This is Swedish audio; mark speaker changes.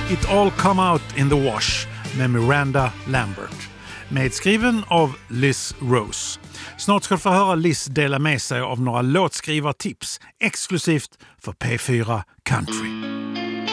Speaker 1: It All Come Out in the Wash med Miranda Lambert. Medskriven av Liz Rose. Snart ska du få höra Liz dela med sig av några låtskrivartips exklusivt för P4 Country.